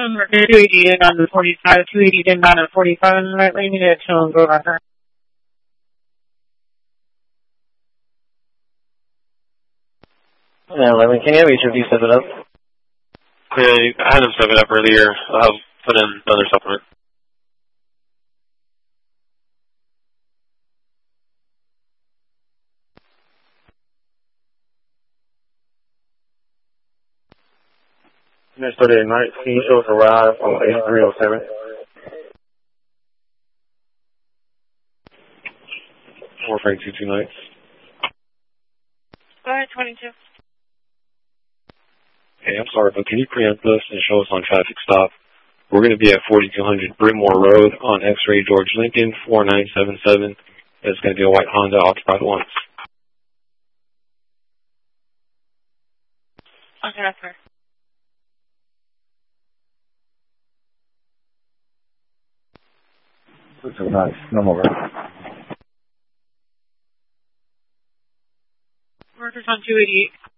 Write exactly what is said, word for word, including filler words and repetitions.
two eighty in on the forty-five, two eighty in on the forty-five in the right lane, you need to chill and go back there. Yeah, eleven, can you have each of you set it up? Yeah, I had him set it up earlier. I'll put in another supplement. Next Thursday night, can you show us a ride on A three oh seven? Four Frank two two nights. Go ahead, twenty-two. Hey, I'm sorry, but can you preempt us and show us on traffic stop? We're going to be at forty-two hundred Brimore Road on X-Ray George Lincoln, four nine seven seven. It's going to be a white Honda occupied once. Okay, that's fair. That's nice. No more. Workers on two eighty-eight.